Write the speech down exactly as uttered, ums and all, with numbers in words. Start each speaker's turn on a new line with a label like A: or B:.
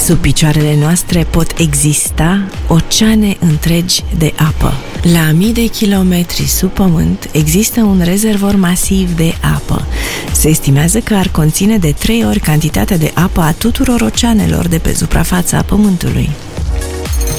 A: Sub picioarele noastre pot exista oceane întregi de apă. La mii de kilometri sub pământ există un rezervor masiv de apă. Se estimează că ar conține de trei ori cantitatea de apă a tuturor oceanelor de pe suprafața Pământului.